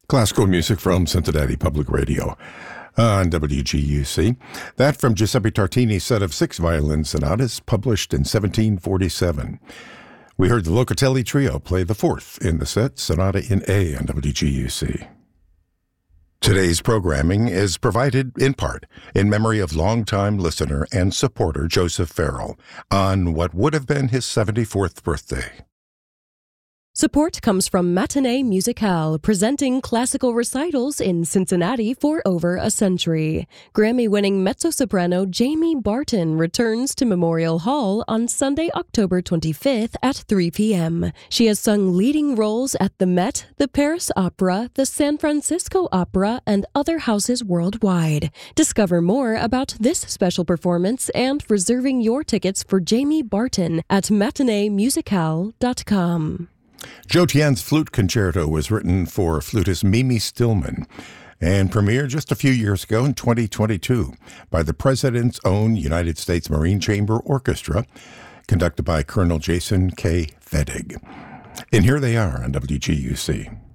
Classical music from Cincinnati Public Radio on WGUC. That from Giuseppe Tartini's set of 6 violin sonatas published in 1747. We heard the Locatelli Trio play the 4th in the set, Sonata in A on WGUC. Today's programming is provided in part in memory of longtime listener and supporter Joseph Farrell on what would have been his 74th birthday. Support comes from Matinee Musicale, presenting classical recitals in Cincinnati for over a century. Grammy-winning mezzo-soprano Jamie Barton returns to Memorial Hall on Sunday, October 25th at 3 p.m. She has sung leading roles at the Met, the Paris Opera, the San Francisco Opera, and other houses worldwide. Discover more about this special performance and reserving your tickets for Jamie Barton at matineemusicale.com. Joe Tien's Flute Concerto was written for flutist Mimi Stillman and premiered just a few years ago in 2022 by the President's own United States Marine Chamber Orchestra, conducted by Colonel Jason K. Fedig. And here they are on WGUC.